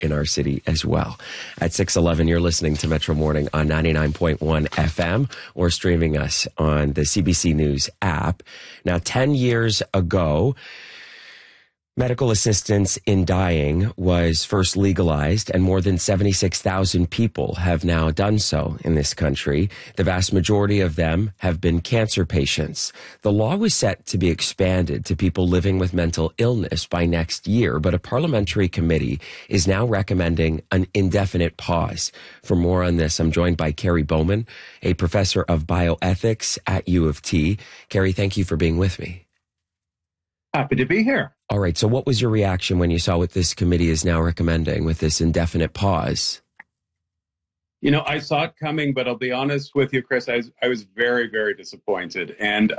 in our city as well. At 6:11, you're listening to Metro Morning on 99.1 FM or streaming us on the CBC News app. Now, 10 years ago, medical assistance in dying was first legalized, and more than 76,000 people have now done so in this country. The vast majority of them have been cancer patients. The law was set to be expanded to people living with mental illness by next year, but a parliamentary committee is now recommending an indefinite pause. For more on this, I'm joined by Kerry Bowman, a professor of bioethics at U of T. Kerry, thank you for being with me. Happy to be here. All right. So what was your reaction when you saw what this committee is now recommending with this indefinite pause? You know, I saw it coming, but I'll be honest with you, Chris, I was very, very disappointed. And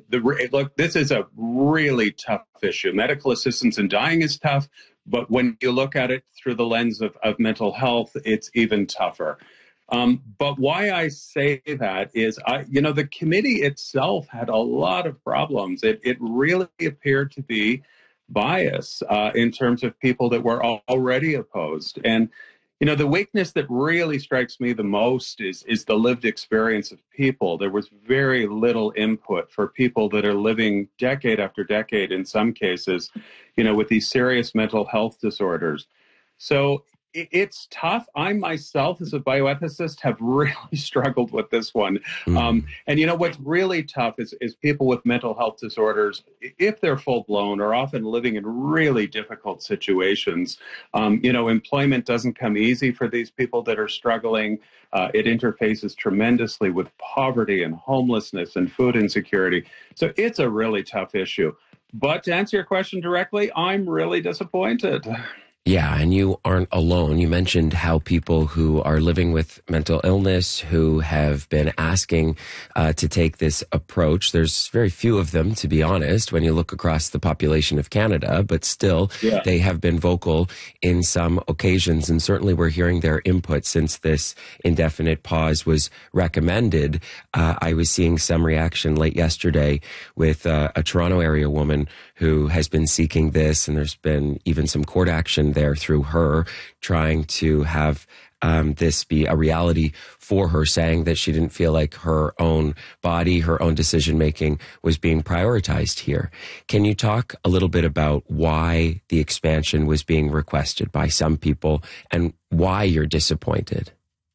look, this is a really tough issue. Medical assistance in dying is tough, but when you look at it through the lens of mental health, it's even tougher. But why I say that is, the committee itself had a lot of problems. It really appeared to be bias in terms of people that were already opposed. And, you know, the weakness that really strikes me the most is the lived experience of people. There was very little input for people that are living decade after decade, in some cases, you know, with these serious mental health disorders. So it's tough. I myself, as a bioethicist, have really struggled with this one. And you know what's really tough is people with mental health disorders, if they're full blown, are often living in really difficult situations. Employment doesn't come easy for these people that are struggling. It interfaces tremendously with poverty and homelessness and food insecurity. So it's a really tough issue. But to answer your question directly, I'm really disappointed. Yeah, and you aren't alone. You mentioned how people who are living with mental illness, who have been asking to take this approach, there's very few of them, to be honest, when you look across the population of Canada, but still, They have been vocal in some occasions, and certainly we're hearing their input since this indefinite pause was recommended. I was seeing some reaction late yesterday with a Toronto area woman who has been seeking this, and there's been even some court action there through her trying to have this be a reality for her, saying that she didn't feel like her own body, her own decision-making was being prioritized here. Can you talk a little bit about why the expansion was being requested by some people and why you're disappointed?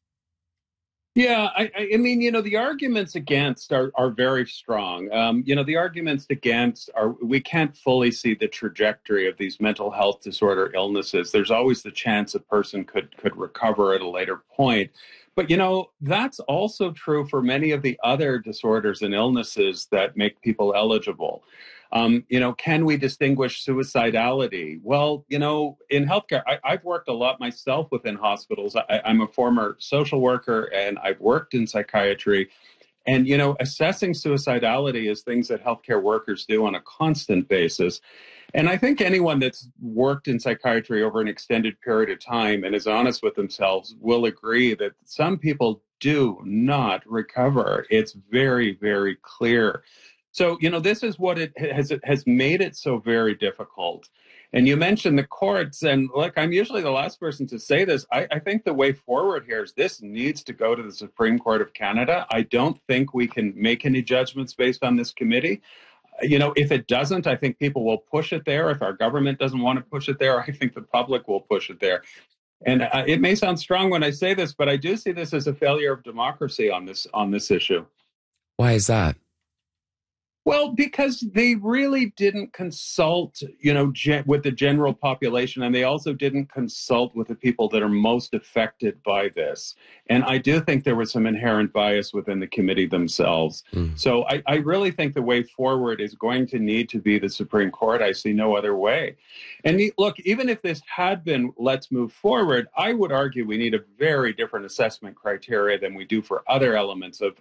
Yeah, I mean, you know, the arguments against are very strong. The arguments against are we can't fully see the trajectory of these mental health disorder illnesses. There's always the chance a person could recover at a later point. But, you know, that's also true for many of the other disorders and illnesses that make people eligible. Can we distinguish suicidality? Well, you know, in healthcare, I've worked a lot myself within hospitals. I'm a former social worker and I've worked in psychiatry. And, you know, assessing suicidality is things that healthcare workers do on a constant basis. And I think anyone that's worked in psychiatry over an extended period of time and is honest with themselves will agree that some people do not recover. It's very, very clear. So, you know, this is what it has made it so very difficult. And you mentioned the courts, and look, I'm usually the last person to say this. I think the way forward here is this needs to go to the Supreme Court of Canada. I don't think we can make any judgments based on this committee. You know, if it doesn't, I think people will push it there. If our government doesn't want to push it there, I think the public will push it there. And it may sound strong when I say this, but I do see this as a failure of democracy on this issue. Why is that? Well, because they really didn't consult, with the general population, and they also didn't consult with the people that are most affected by this. And I do think there was some inherent bias within the committee themselves. So I really think the way forward is going to need to be the Supreme Court. I see no other way. And look, even if this had been let's move forward, I would argue we need a very different assessment criteria than we do for other elements of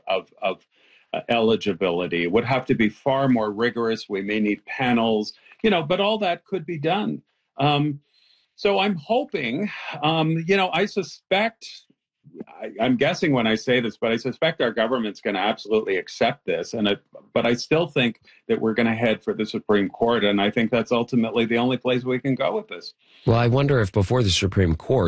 eligibility. It would have to be far more rigorous. We may need panels, but all that could be done. So I'm hoping, I suspect, I'm guessing when I say this, but I suspect our government's going to absolutely accept this. But I still think that we're going to head for the Supreme Court. And I think that's ultimately the only place we can go with this. Well, I wonder if before the Supreme Court,